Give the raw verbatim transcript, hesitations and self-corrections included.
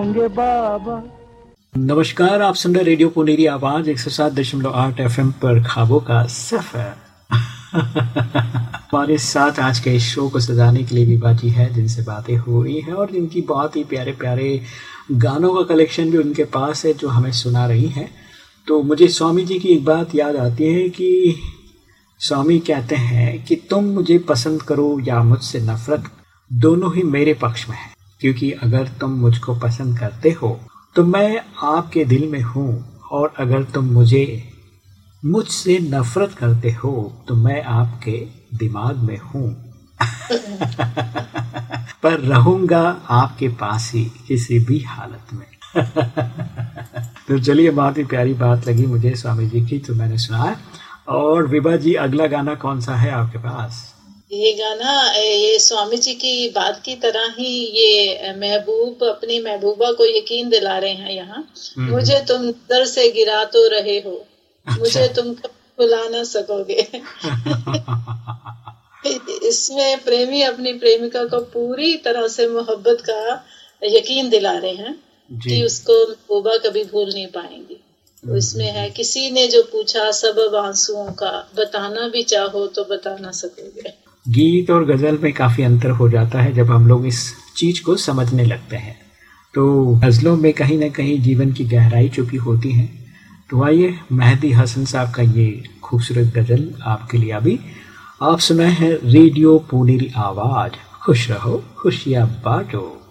होंगे बाबा। नमस्कार, आप सुन रहे रेडियो पुनेरी आवाज एक सौ सात दशमलव आठ एफ एम पर ख्वाबों का सफर। हमारे साथ आज के इस शो को सजाने के लिए विभा जी है, जिनसे बातें हो रही हैं और जिनकी बहुत ही प्यारे प्यारे गानों का कलेक्शन भी उनके पास है जो हमें सुना रही हैं। तो मुझे स्वामी जी की एक बात याद आती है कि स्वामी कहते हैं कि तुम मुझे पसंद करो या मुझसे नफरत, दोनों ही मेरे पक्ष में है, क्योंकि अगर तुम मुझको पसंद करते हो तो मैं आपके दिल में हूँ, और अगर तुम मुझे मुझसे नफरत करते हो तो मैं आपके दिमाग में हूँ। पर रहूंगा आपके पास ही किसी भी हालत में। तो चलिए, बहुत ही प्यारी बात लगी मुझे स्वामी जी की, तो मैंने सुना है। और विभा जी, अगला गाना कौन सा है आपके पास? ये गाना ये स्वामी जी की बात की तरह ही ये महबूब अपनी महबूबा को यकीन दिला रहे हैं यहाँ। मुझे तुम नजर से गिरा तो रहे हो, अच्छा। मुझे तुम भुला ना सकोगे। इसमें प्रेमी अपनी प्रेमिका को पूरी तरह से मोहब्बत का यकीन दिला रहे हैं कि उसको महबूबा कभी भूल नहीं पाएंगी। तो इसमें है, किसी ने जो पूछा सबब आंसुओं का, बताना भी चाहो तो बता ना सकोगे। गीत और गज़ल में काफ़ी अंतर हो जाता है जब हम लोग इस चीज़ को समझने लगते हैं। तो गज़लों में कहीं ना कहीं जीवन की गहराई छुपी होती है। तो आइए, मेहदी हसन साहब का ये खूबसूरत गज़ल आपके लिए अभी आप सुनाए हैं रेडियो पुनेरी आवाज़। खुश रहो, खुशियाँ बांटो।